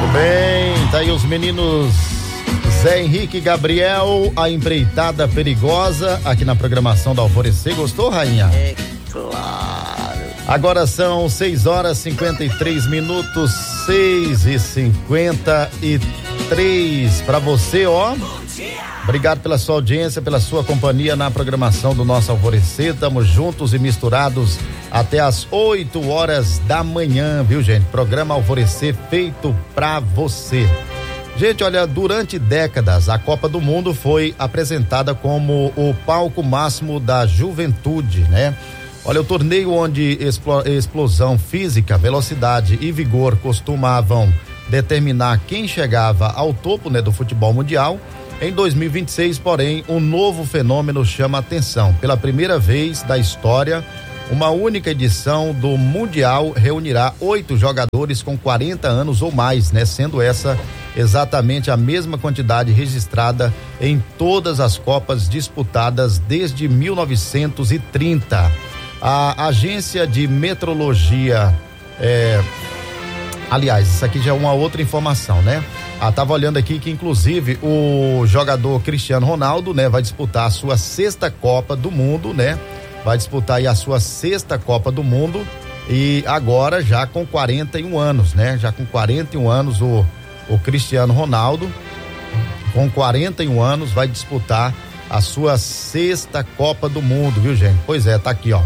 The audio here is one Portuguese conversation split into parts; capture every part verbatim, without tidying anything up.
bem, tá aí os meninos Zé Henrique e Gabriel, a empreitada perigosa aqui na programação da Alvorecer. Gostou, rainha? É claro. Agora são seis horas e cinquenta e três minutos, seis e cinquenta e três. Pra você, ó. Obrigado pela sua audiência, pela sua companhia na programação do nosso Alvorecer. Estamos juntos e misturados até as oito horas da manhã, viu, gente? Programa Alvorecer feito pra você. Gente, olha, durante décadas a Copa do Mundo foi apresentada como o palco máximo da juventude, né? Olha, o torneio onde explo- explosão física, velocidade e vigor costumavam determinar quem chegava ao topo, né, do futebol mundial. Em dois mil e vinte e seis, porém, um novo fenômeno chama a atenção. Pela primeira vez da história, uma única edição do Mundial reunirá oito jogadores com quarenta anos ou mais, né? Sendo essa exatamente a mesma quantidade registrada em todas as Copas disputadas desde mil novecentos e trinta. A agência de metrologia, é, aliás, isso aqui já é uma outra informação, né? Ah, tava olhando aqui que inclusive o jogador Cristiano Ronaldo, né, vai disputar a sua sexta Copa do Mundo, né? Vai disputar aí a sua sexta Copa do Mundo e agora já com quarenta e um anos, né? Já com quarenta e um anos o o Cristiano Ronaldo, com quarenta e um anos, vai disputar a sua sexta Copa do Mundo, viu, gente? Pois é, tá aqui, ó.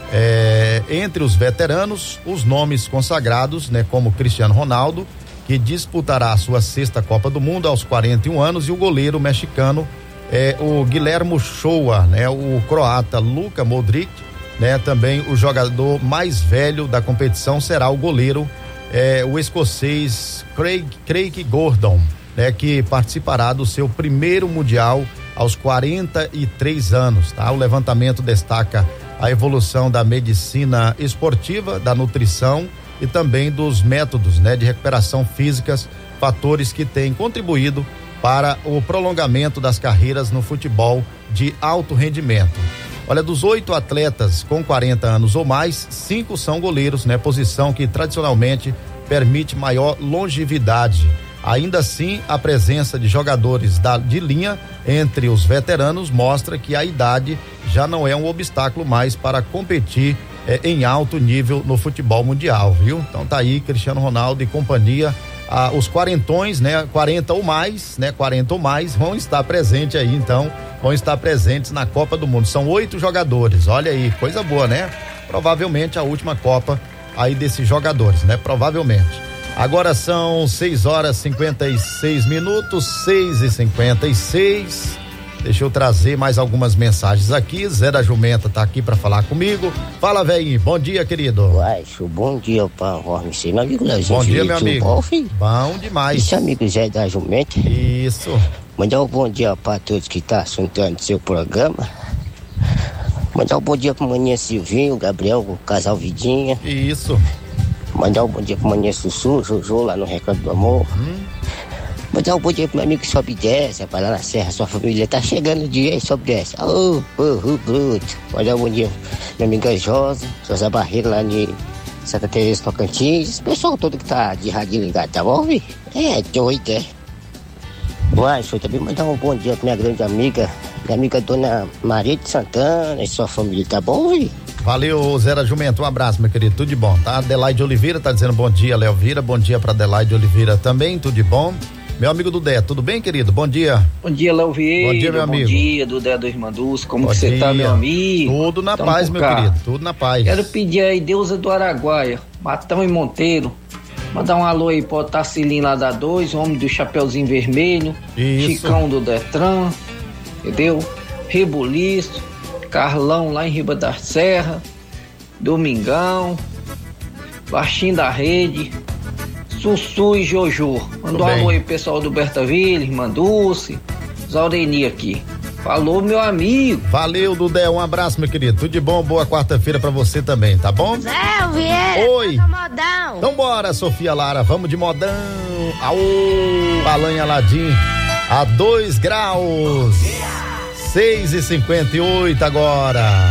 É, entre os veteranos, os nomes consagrados, né, como Cristiano Ronaldo, que disputará a sua sexta Copa do Mundo aos quarenta e um anos, e o goleiro mexicano, é, o Guilherme Ochoa, né, o croata Luka Modric, né, também o jogador mais velho da competição será o goleiro, é, o escocês Craig, Craig Gordon, né, que participará do seu primeiro mundial aos quarenta e três anos, tá? O levantamento destaca a evolução da medicina esportiva, da nutrição e também dos métodos, né, de recuperação físicas, fatores que têm contribuído para o prolongamento das carreiras no futebol de alto rendimento. Olha, dos oito atletas com quarenta anos ou mais, cinco são goleiros, né? Posição que tradicionalmente permite maior longevidade. Ainda assim, a presença de jogadores da, de linha entre os veteranos mostra que a idade já não é um obstáculo mais para competir eh, em alto nível no futebol mundial, viu? Então tá aí Cristiano Ronaldo e companhia. Ah, os quarentões, né? quarenta ou mais, né? quarenta ou mais vão estar presentes aí, então, vão estar presentes na Copa do Mundo. São oito jogadores, olha aí, coisa boa, né? Provavelmente a última Copa aí desses jogadores, né? Provavelmente. Agora são seis horas e cinquenta e seis minutos, seis e cinquenta e seis. Deixa eu trazer mais algumas mensagens aqui. Zé da Jumenta tá aqui pra falar comigo. Fala, velhinho. Bom dia, querido. Uai, bom dia, pá, meu amigo Leozinho. Bom dia, meu amigo. Bom, filho? Bom demais. Esse amigo Zé da Jumenta. Isso. Mandar um bom dia pra todos que tá assuntando seu programa. Mandar um bom dia pro Maninha Silvinho, Gabriel, o casal Vidinha. Isso. Mandar um bom dia pro Maninha Sussu, Jojo, lá no Recanto do Amor. Hum. Mandar um bom dia pro meu amigo que sobe e desce, pra lá na Serra, sua família tá chegando o dia e sobe e desce. Ô, ô, bruto. Mandar um bom dia minha amiga Josa, José Barreiro, lá de Santa Teresa Tocantins. Esse pessoal todo que tá de rádio ligado, tá bom, vi? É, doido, é. Uai, deixa eu também mandar um bom dia pra minha grande amiga, minha amiga Dona Maria de Santana e sua família, tá bom, vi? Valeu, Zé da Jumento, um abraço, meu querido, tudo de bom, tá? Adelaide Oliveira tá dizendo bom dia, Léo Vira, bom dia pra Adelaide Oliveira também, tudo de bom. Meu amigo Dudé, tudo bem, querido? Bom dia. Bom dia, Léo Vieira. Bom dia, meu amigo. Bom dia, Dudé do Irmanduz. Como bom que você tá, meu amigo? Tudo na Tamo paz, meu cá. querido, tudo na paz. Quero pedir aí, Deusa do Araguaia, Matão e Monteiro, mandar um alô aí pro Otacilin lá da dois, homem do Chapeuzinho Vermelho, Isso. Chicão do Detran, entendeu? Rebuliço, Carlão lá em Riba da Serra, Domingão, Baixinho da Rede, Sussu e Jojo. Mandou um alô aí pro pessoal do Bertaville, Irmã Dulce, Zaureni aqui. Falou, meu amigo. Valeu, Dudé, um abraço, meu querido. Tudo de bom, boa quarta-feira pra você também, tá bom? Zé Vieira. Oi. Modão. Então bora, Sofia Lara, vamos de modão. Aô, Alan Aladim, a dois graus. seis e cinquenta e oito agora.